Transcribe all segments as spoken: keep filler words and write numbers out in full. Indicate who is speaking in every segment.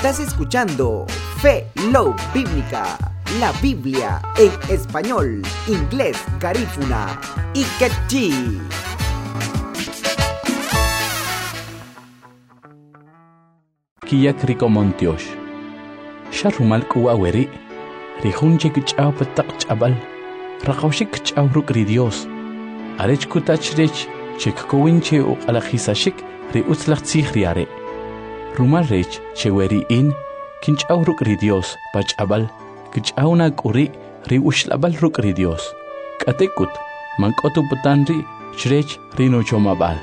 Speaker 1: Estás escuchando Fe Love Bíblica, la Biblia en español, inglés, garífuna y quechí.
Speaker 2: Kiyak Rico Montiosh Sharumal Kuaweri Rihunjik Chau Patak Chabal Rakaushik Chau Rukri Dios Arech Kutach Rich Chik Kowinche u Alahisashik Ri Utzlach Zichriare Rumal Rich Cheweri in Kinchau Rukri Dios Pachabal Kichauna Kuri Ri Ushlabal Rukri Dios Katekut Mankotu Putanri Chrech Rino Chomabal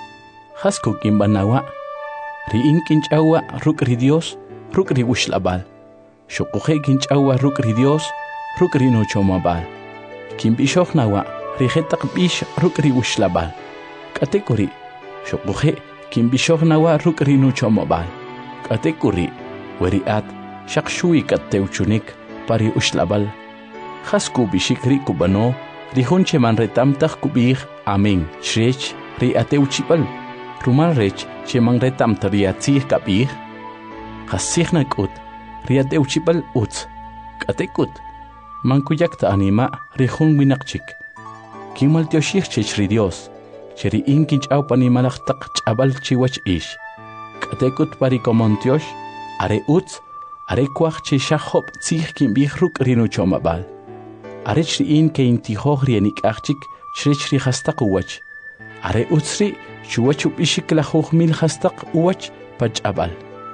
Speaker 2: Haskuk Imbanawa Riin kinchawa rukri Dios, rukri ushlabal. Shokuhe kinchawa rukri Dios, rukri no chomabal. Kimbishok nawa, rihetak bish rukri ushlabal. Katekuri, shokuhe kimbishok nawa rukri no chomabal. Katekuri, weriat, shakshui kateuchunik, pari ushlabal. Hasku bishikri kubano, rihunche man retamtak kubih, amen, shrech, riateuchipal. Rumal rech che mangretam taria tzih kapih khasikhna kut ria deuchipal uts katekut mankuyakta anima rihun winaqchik kimal tioshih chechri Dios cheri inkinch au panimalaqtaq ch'abal chiwach ish katekut pari komontiosh are uts are kwach che shahop tzih kimbih ruk rinu chomabal are chri in ke intihog rienik achchik chri khastaq wach are utsri Chuachup ishikla mil hastaq uwach pachabal.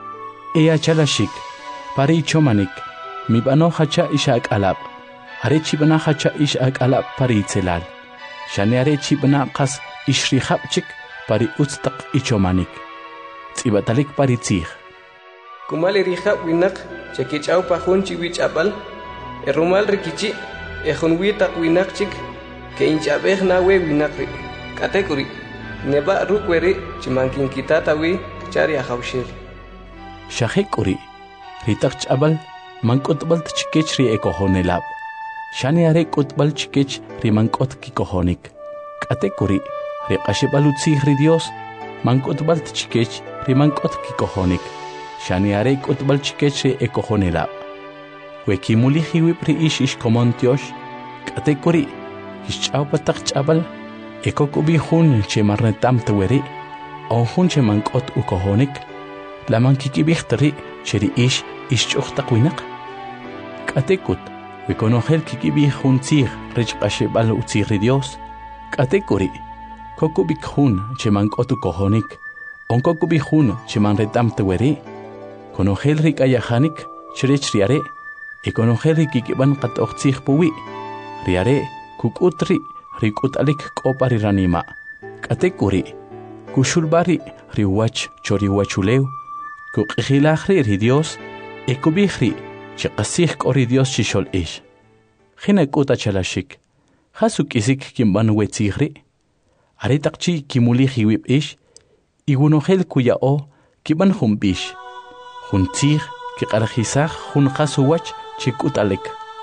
Speaker 2: Ea chalashik, pari chomanik, mi bano hacha ishak alab. Arechi bana hacha ishak alab pari tzelal. Shane arechi bana qas ishri hapchik pari utstaq ichomanik. Tsibatalik pari tzih.
Speaker 3: Kumali rihab winak, chakich au pahunchi wich abal. Erumal rikichi, ehun witak winakchik, ke inchabeh na we winakri. Katekuri. Neba rukweri chimankin kitatawi chari ahawshir.
Speaker 2: Shahekuri ritak chabal mankotbal tchikech ri ekohonelab. Shani are kotbal chikech ri mankot kikohonik. Katekuri ri qashibalutsi ri Dios mankotbal tchikech ri mankot kikohonik. Shani are kotbal chikech ri ekohonelab. Wekimuli hiwib ri ish ish komontiosh. Katekuri ishchau patak chabal Eko kubi hun che marnetam teweri, o hun che mankot ukohonik, la mankiki bichteri cheri ish ish chuchtaquinak. Katekut, wikonohel kikibi hun tzir rich qashebal utziri Dios. Katekuri, kokubik hun che mankot ukohonik, on kokubi hun che marnetam teweri, konohel rik ayahanik cherich riare, ekonohel rikikiban katochtzih puwi, riare kukutri. Rikut alik kopari ranima. Katekuri. Kushulbari riwach choriwachuleu. Kukhilahri ri Dios. Ekubihri. Chikasih kori Dios chishol ish. Hina kuta chalashik. Hasuk isik kimban wetzihri. Aritakchi kimulihi wip ish. Igunohel kuya o kiban humbish. Huntzih kikarhisah hun khasuwach chikut alik.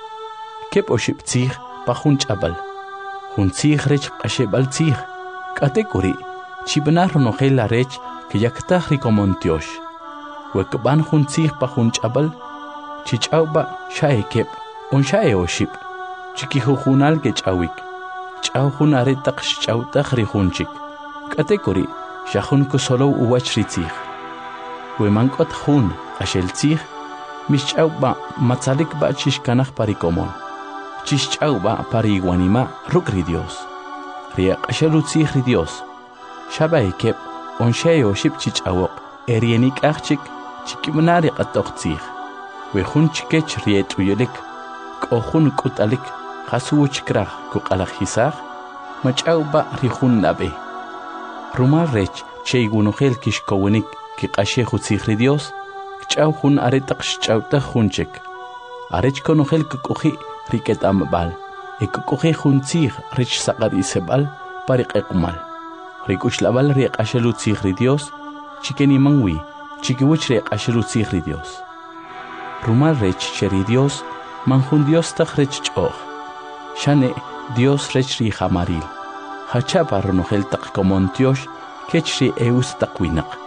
Speaker 2: Kep oship tzih pa hun chabal. Huntzih rech qashebal tzih. Katekuri, chibanar nohel la rech que yaktah rikomontiosh. Wekban huntzih pa hunchabal, chichauba shaekep, on shae oship. Chikihujunal ke chawik. Chaw hunaretak chawtah rihunchik. Katekuri, shahun kusolo uwach ritzih. Wemankot hun, ashel tzih, mischauba matzalik ba chishkanah parikomon. Chichauba pari iguanima rukri Dios. Riak ashalutzi ri Dios. Shabaikep on shayo ship chichawok erienik achik chikimnari qatoqtzih. Wehun chikech riet uyelik kohun kutalik khasuch krah kuqalakhisah machauba rihun nabe. Rumal rech cheigunohel kishkowenik kiqashe khutzi ri Dios. Chauhun aretaq chauta hunchek. Arech konohel kukuhi Riket ambal, ekukuhe huntzih rich sakar isebal, parik ekumal. Rikushlabal riek ashalutzih ri Dios, chikeni mangwi, chikiwich riek ashalutzih ri Dios. Rumal rech cheri Dios, manjun Dios tak rech choch. Shane Dios rech ri hamaril. Hachapa runohel tak komontiosh, kech ri eus tak winak.